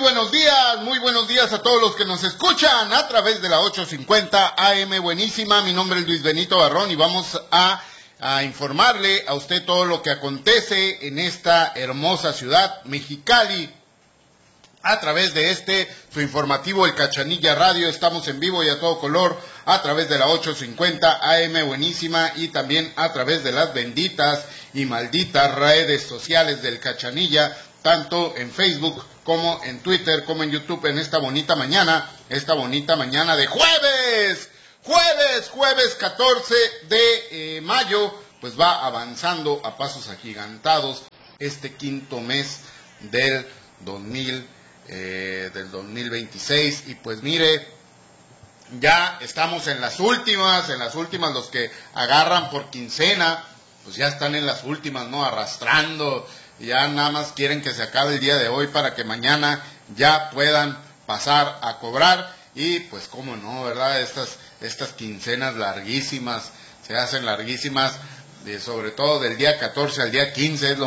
muy buenos días a todos los que nos escuchan a través de la 850 AM Buenísima. Mi nombre es Luis Benito Barrón y vamos a informarle a usted todo lo que acontece en esta hermosa ciudad, Mexicali, a través de su informativo El Cachanilla Radio. Estamos en vivo y a todo color a través de la 850 AM Buenísima y también a través de las benditas y malditas redes sociales del Cachanilla, tanto en Facebook como en Twitter, como en YouTube, en esta bonita mañana de jueves 14 de mayo, pues va avanzando a pasos agigantados este quinto mes del 2026, y pues mire, ya estamos en las últimas, los que agarran por quincena, pues ya están en las últimas, ¿no? Arrastrando. Ya nada más quieren que se acabe el día de hoy para que mañana ya puedan pasar a cobrar. Y pues cómo no, ¿verdad? Estas quincenas larguísimas, se hacen larguísimas, sobre todo del día 14 al día 15, es lo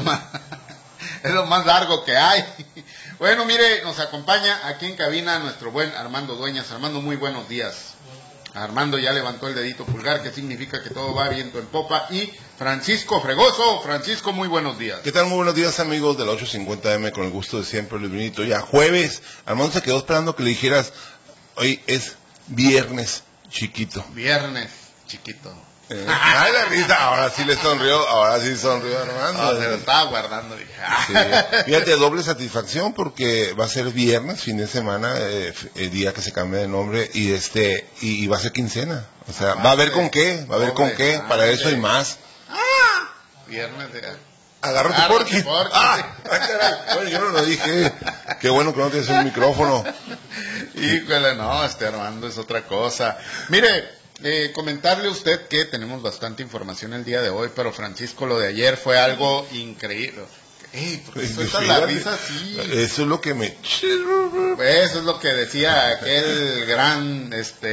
más largo que hay. Bueno, mire, nos acompaña aquí en cabina nuestro buen Armando Dueñas. Armando, muy buenos días. Armando ya levantó el dedito pulgar, que significa que todo va viento en popa. Y Francisco Fregoso. Francisco, muy buenos días. ¿Qué tal? Muy buenos días, amigos del 850M, con el gusto de siempre, Luis Benito. Ya jueves. Armando se quedó esperando que le dijeras, hoy es viernes chiquito. Viernes chiquito. Ay, la risa, ahora sí sonrió Armando. Se lo estaba guardando, dije. Sí. Fíjate, doble satisfacción porque va a ser viernes, fin de semana, el día que se cambia de nombre, y va a ser quincena. O sea, va a haber con qué, para eso y más. Viernes de... Agárrate porqui. Bueno, yo no lo dije. Qué bueno que no tienes un micrófono. Híjole, no, Armando es otra cosa. Mire, comentarle a usted que tenemos bastante información el día de hoy, pero Francisco, lo de ayer fue algo increíble. ¿Por qué sueltas la risa así? Eso es lo que me... Eso es lo que decía aquel gran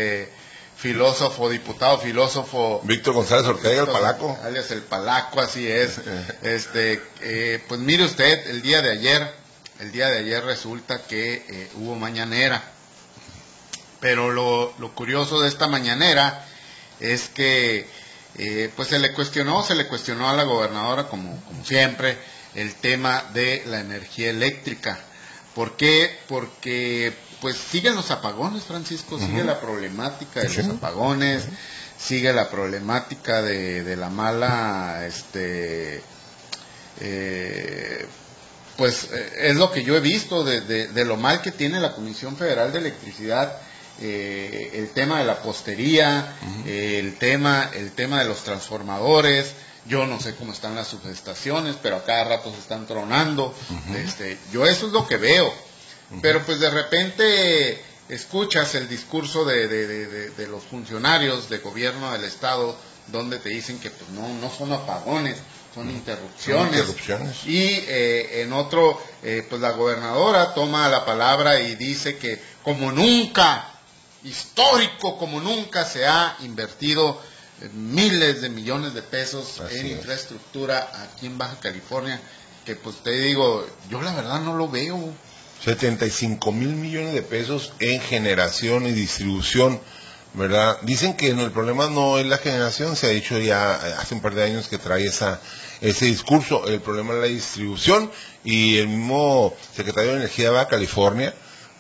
diputado filósofo Víctor González Ortega, el Palaco. Alias el Palaco, así es. Pues mire usted, el día de ayer resulta que hubo mañanera. Pero lo curioso de esta mañanera es que pues se le cuestionó a la gobernadora, como siempre, el tema de la energía eléctrica. ¿Por qué? Porque pues siguen los apagones, Francisco, sigue la problemática de los apagones, sigue la problemática de la mala, pues es lo que yo he visto de lo mal que tiene la Comisión Federal de Electricidad. El tema de la postería, el tema de los transformadores. Yo no sé cómo están las subestaciones, pero a cada rato se están tronando. Yo eso es lo que veo. Pero pues de repente escuchas el discurso de los funcionarios de gobierno del estado, donde te dicen que pues no son apagones, son interrupciones. Y en otro, pues la gobernadora toma la palabra y dice que como nunca se ha invertido miles de millones de pesos en infraestructura aquí en Baja California, que pues te digo, yo la verdad no lo veo. 75,000 millones de pesos en generación y distribución, ¿verdad? Dicen que el problema no es la generación, se ha dicho ya hace un par de años que trae ese discurso. El problema es la distribución, y el mismo secretario de Energía de Baja California,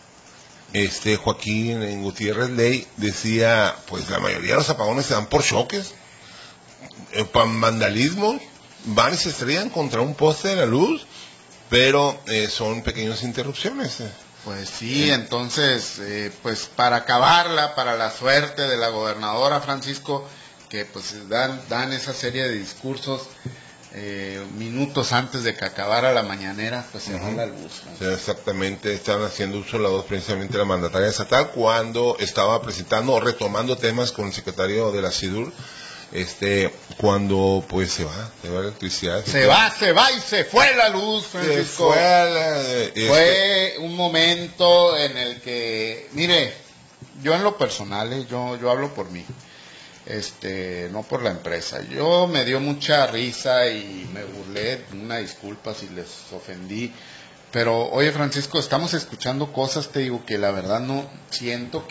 Joaquín Gutiérrez Ley, decía, pues la mayoría de los apagones se dan por choques, vandalismo, van y se estrellan contra un poste de la luz, pero son pequeñas interrupciones. Pues sí, entonces, pues para acabarla, para la suerte de la gobernadora, Francisco, que pues dan esa serie de discursos minutos antes de que acabara la mañanera, pues se va la luz, ¿no? Sí, exactamente, estaban haciendo uso de la voz precisamente la mandataria estatal cuando estaba retomando temas con el secretario de la SIDUR, cuando pues se va la electricidad. Se va y se fue la luz, Francisco. Fue un momento en el que, mire, yo en lo personal, yo hablo por mí, no por la empresa. Yo me dio mucha risa y me burlé, una disculpa si les ofendí, Pero, oye, Francisco, estamos escuchando cosas, te digo, que la verdad no siento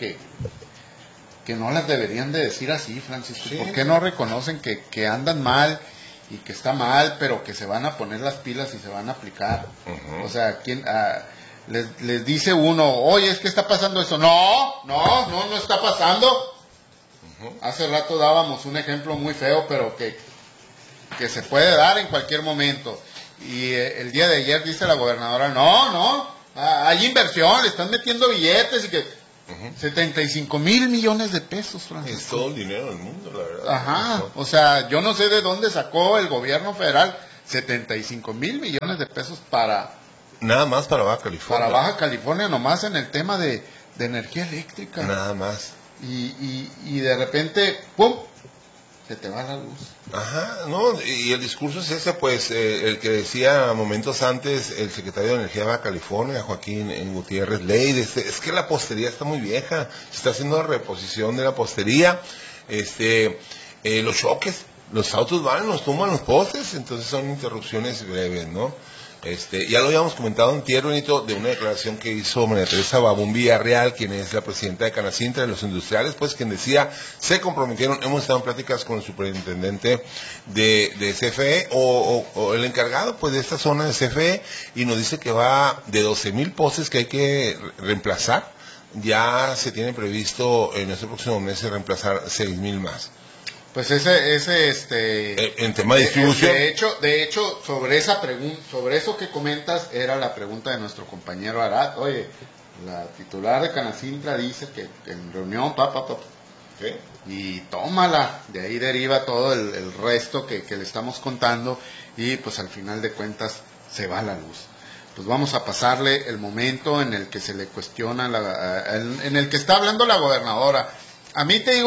que no las deberían de decir así, Francisco. Sí. ¿Por qué no reconocen que andan mal y que está mal, pero que se van a poner las pilas y se van a aplicar? O sea, ¿quién les dice uno, oye, es que está pasando eso? No está pasando. Hace rato dábamos un ejemplo muy feo, pero que se puede dar en cualquier momento. Y el día de ayer dice la gobernadora, hay inversión, le están metiendo billetes y que 75 mil millones de pesos, Francisco. Es todo el dinero del mundo, la verdad. Ajá, o sea, yo no sé de dónde sacó el gobierno federal 75 mil millones de pesos Nada más para Baja California. para Baja California, nomás en el tema de energía eléctrica. Nada más. Y de repente, ¡pum!, se te va la luz. Ajá, no, y el discurso es ese, pues, el que decía momentos antes el secretario de Energía de Baja California, Joaquín Gutiérrez Ley, es que la postería está muy vieja, se está haciendo la reposición de la postería, los choques, los autos van, nos tumban los postes, entonces son interrupciones breves, ¿no? Ya lo habíamos comentado antier, Benito, de una declaración que hizo María Teresa Babún Villarreal, quien es la presidenta de Canacintra, de los industriales, pues quien decía, se comprometieron, hemos estado en pláticas con el superintendente de CFE, o el encargado pues de esta zona de CFE, y nos dice que va de 12,000 postes que hay que reemplazar, ya se tiene previsto en este próximo mes reemplazar 6,000 más. Pues en tema de distribución. De hecho, sobre esa pregunta, sobre eso que comentas, era la pregunta de nuestro compañero Arad. Oye, la titular de Canacintra dice que en reunión, ¿Sí? y tómala, de ahí deriva todo el resto que le estamos contando, y pues al final de cuentas se va la luz. Pues vamos a pasarle el momento en el que se le cuestiona, en el que está hablando la gobernadora. A mí te digo,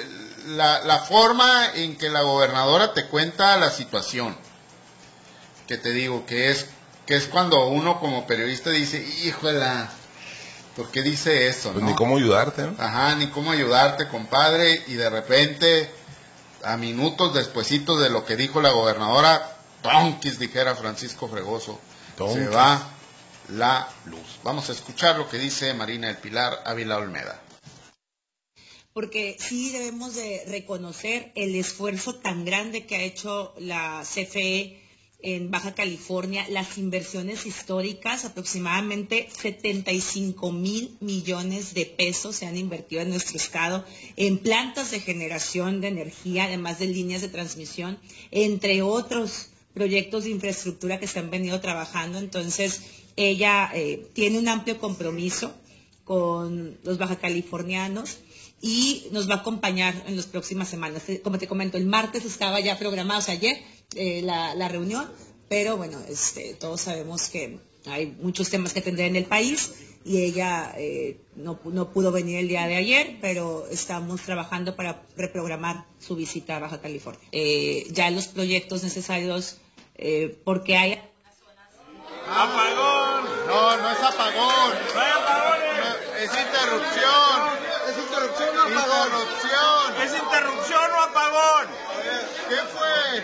la forma en que la gobernadora te cuenta la situación, que te digo que es cuando uno como periodista dice, híjola, ¿por qué dice eso? Pues ¿no? ni cómo ayudarte, ¿no? Ajá, ni cómo ayudarte, compadre, y de repente, a minutos despuesitos de lo que dijo la gobernadora, tonquis, dijera Francisco Fregoso, Tonquis. se va la luz. Vamos a escuchar lo que dice Marina del Pilar Ávila Olmeda. Porque sí debemos de reconocer el esfuerzo tan grande que ha hecho la CFE en Baja California, las inversiones históricas, aproximadamente 75 mil millones de pesos se han invertido en nuestro estado en plantas de generación de energía, además de líneas de transmisión, entre otros proyectos de infraestructura que se han venido trabajando. Entonces, ella tiene un amplio compromiso con los bajacalifornianos y nos va a acompañar en las próximas semanas. Como te comento, el martes estaba ya programado, o sea, ayer, la reunión, pero bueno, todos sabemos que hay muchos temas que atender en el país y ella no pudo venir el día de ayer, pero estamos trabajando para reprogramar su visita a Baja California. Ya los proyectos necesarios, porque hay... ¡Apagón! No es apagón. No hay apagones. Es interrupción. ¿Es interrupción o apagón? Interrupción. ¿Es interrupción o apagón? ¿Qué fue?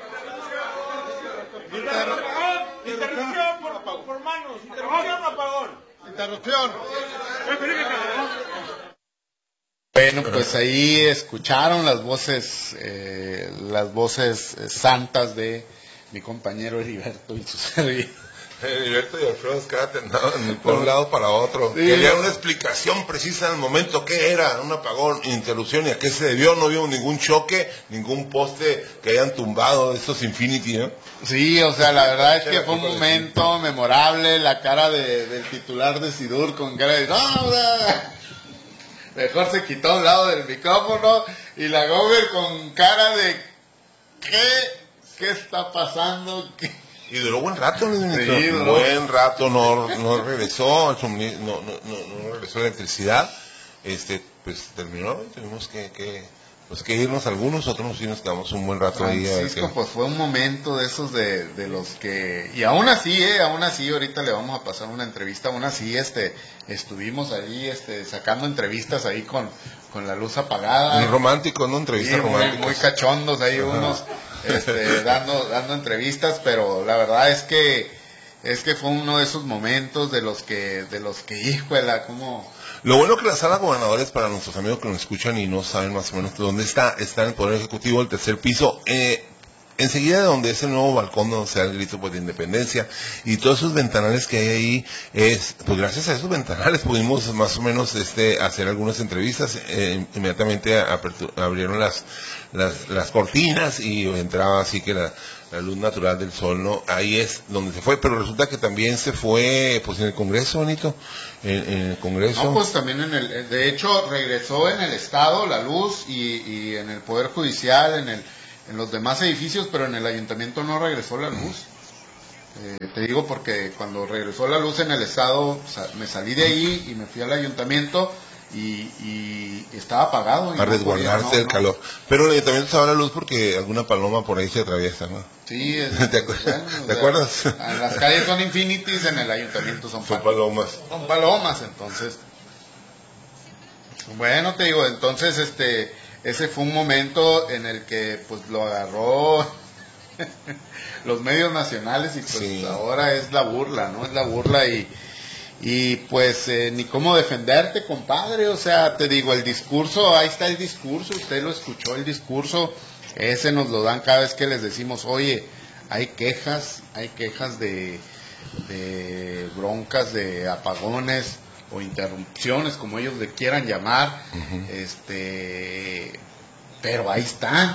Interrupción por manos. Interrupción o apagón. Interrupción. Bueno, pues ahí escucharon las voces santas de mi compañero Heriberto y su servidor. Heriberto y Alfredo andaban por un lado para otro. Sí, Querían una explicación precisa en el momento. ¿Qué era? Un apagón, interrupción, y a qué se debió. No vimos ningún choque, ningún poste que hayan tumbado estos Infinity, ¿no? Sí, o sea, la verdad es que fue un momento memorable. La cara del titular de Sidur con cara de... ¡No, mejor se quitó a un lado del micrófono! Y la Gober con cara de... ¿Qué está pasando? Y duró buen rato, ¿no? Sí, duró. Buen rato, no regresó, no regresó la electricidad. Pues terminó, tuvimos que irnos algunos, otros sí nos quedamos un buen rato ahí. Francisco, pues fue un momento de esos de los que, y aún así, ahorita le vamos a pasar una entrevista, aún así, estuvimos ahí, sacando entrevistas ahí con la luz apagada. Muy romántico, ¿no? Entrevistas sí, románticas. muy cachondos ahí. Ajá. Unos, dando entrevistas, pero la verdad es que es que fue uno de esos momentos de los que híjole, como... Lo bueno que la sala gobernadores, para nuestros amigos que nos escuchan y no saben más o menos dónde está en el Poder Ejecutivo, el tercer piso, enseguida de donde es el nuevo balcón donde se da el grito pues de independencia, y todos esos ventanales que hay ahí, pues gracias a esos ventanales pudimos más o menos hacer algunas entrevistas. Inmediatamente abrieron las cortinas y entraba así que la luz natural del sol, ¿no? Ahí es donde se fue, pero resulta que también se fue pues en el Congreso, Benito, en el Congreso. No, pues también de hecho regresó en el Estado la luz y en el Poder Judicial, en los demás edificios, pero en el ayuntamiento no regresó la luz. Te digo porque cuando regresó la luz en el Estado, me salí de ahí y me fui al ayuntamiento y estaba apagado. Para resguardarte del calor. Pero el ayuntamiento estaba a la luz porque alguna paloma por ahí se atraviesa, ¿no? Sí. ¿Te acuerdas? Las calles son infinities, en el ayuntamiento son palomas. Son palomas, entonces. Bueno, te digo, entonces ese fue un momento en el que pues lo agarró los medios nacionales y pues sí. Ahora es la burla, ¿no? Es la burla y pues ni cómo defenderte, compadre. O sea, te digo, el discurso, ahí está el discurso, usted lo escuchó, el discurso, ese nos lo dan cada vez que les decimos, oye, hay quejas de broncas, de apagones o interrupciones, como ellos le quieran llamar, pero ahí están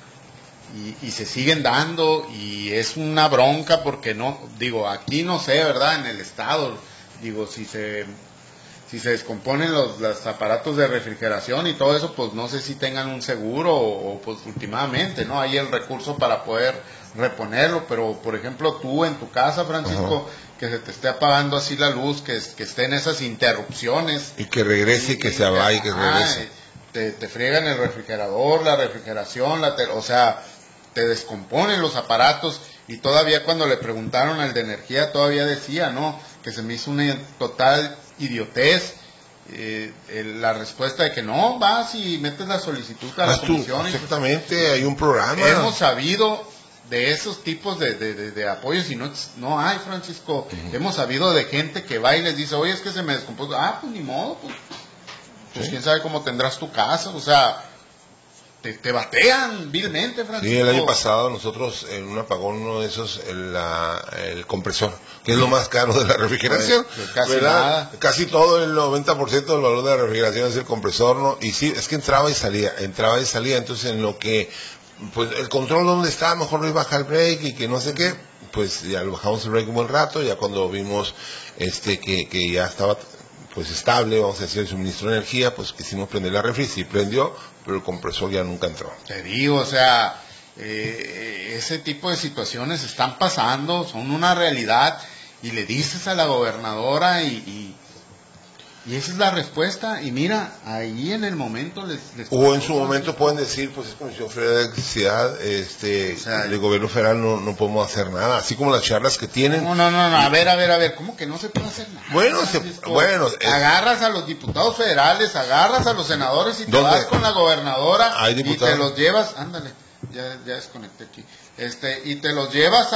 y se siguen dando y es una bronca porque no, digo, aquí no sé, ¿verdad? En el estado, digo, si se descomponen los aparatos de refrigeración y todo eso, pues no sé si tengan un seguro o pues últimamente, ¿no? Hay el recurso para poder reponerlo, pero por ejemplo tú en tu casa, Francisco, que se te esté apagando así la luz, que estén esas interrupciones. Y que regrese y que se vaya y que regrese. Te friegan el refrigerador, la refrigeración, o sea, te descomponen los aparatos y todavía cuando le preguntaron al de energía todavía decía, ¿no? Que se me hizo una total idiotez la respuesta de que no, vas y metes la solicitud a la comisión. Exactamente, hay un programa. Hemos sabido de esos tipos de apoyos y no hay, Francisco. Hemos sabido de gente que va y les dice, oye, es que se me descompuso. Pues ni modo, pues quién sabe cómo tendrás tu casa, o sea, te batean vilmente, Francisco. Sí, el año pasado nosotros en un apagón, uno de esos, el compresor, que es lo más caro de la refrigeración, casi todo, el 90% del valor de la refrigeración es el compresor, ¿no? Y sí, es que entraba y salía, entonces en lo que, pues el control donde está, mejor le baja el break y que no sé qué, pues ya lo bajamos el break un buen rato, ya cuando vimos que ya estaba pues estable, vamos a decir, el suministro de energía, pues quisimos prender la refri, sí prendió, pero el compresor ya nunca entró. Te digo, o sea, ese tipo de situaciones están pasando, son una realidad, y le dices a la gobernadora y esa es la respuesta, y mira, ahí en el momento o en su momento pueden decir, pues es Comisión Federal de Electricidad, o sea, el gobierno federal no podemos hacer nada, así como las charlas que tienen. No, a ver, ¿cómo que no se puede hacer nada? Bueno, agarras a los diputados federales, agarras a los senadores y te vas con la gobernadora y te los llevas, ándale, ya desconecté aquí, y te los llevas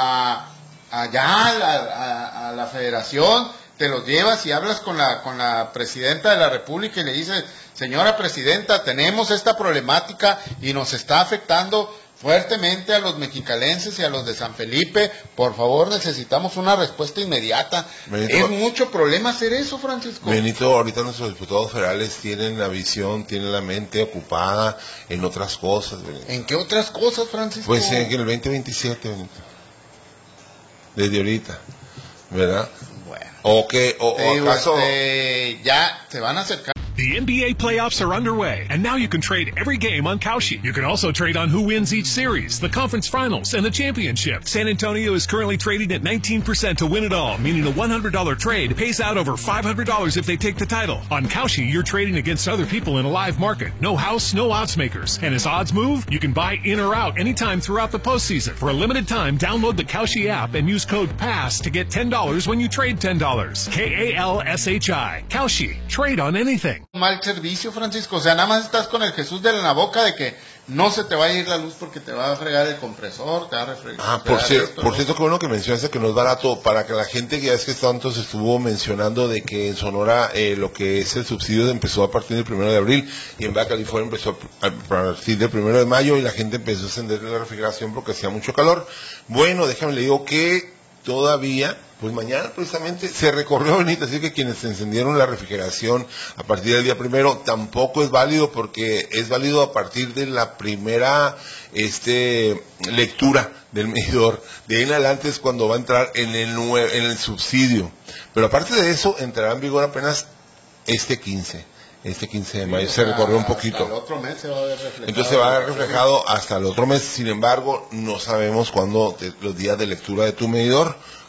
allá a la federación, te los llevas y hablas con la presidenta de la República y le dices, señora presidenta, tenemos esta problemática y nos está afectando fuertemente a los mexicalenses y a los de San Felipe, por favor necesitamos una respuesta inmediata. Benito, es mucho problema hacer eso, Francisco. Benito, ahorita nuestros diputados federales tienen la visión, tienen la mente ocupada en otras cosas, Benito. ¿En qué otras cosas, Francisco? Pues en el 2027, Benito. Desde ahorita, ¿verdad? ¿O acaso ya se van a acercar? The NBA playoffs are underway, and now you can trade every game on Kalshi. You can also trade on who wins each series, the conference finals, and the championship. San Antonio is currently trading at 19% to win it all, meaning a $100 trade pays out over $500 if they take the title. On Kalshi, you're trading against other people in a live market. No house, no odds makers. And as odds move, you can buy in or out anytime throughout the postseason. For a limited time, download the Kalshi app and use code PASS to get $10 when you trade $10. Kalshi. Kalshi. Trade on anything. Mal servicio, Francisco, o sea, nada más estás con el Jesús de la boca de que no se te va a ir la luz porque te va a fregar el compresor, te va a refregar. Por cierto, qué bueno que mencionaste que no es barato, para que la gente que ya es que tanto se estuvo mencionando de que en Sonora lo que es el subsidio empezó a partir del 1 de abril y en Baja California empezó a partir del 1 de mayo y la gente empezó a encender la refrigeración porque hacía mucho calor. Bueno, déjame le digo que todavía, pues mañana precisamente se recorrió Benito, así que quienes encendieron la refrigeración a partir del día 1 tampoco es válido porque es válido a partir de la primera lectura del medidor. De ahí en adelante es cuando va a entrar en el subsidio. Pero aparte de eso, entrará en vigor apenas este 15 de mayo, se recorrió un poquito. Hasta el otro mes se va a ver reflejado. Entonces se va a ver reflejado hasta el otro mes, sin embargo, no sabemos cuándo los días de lectura de tu medidor.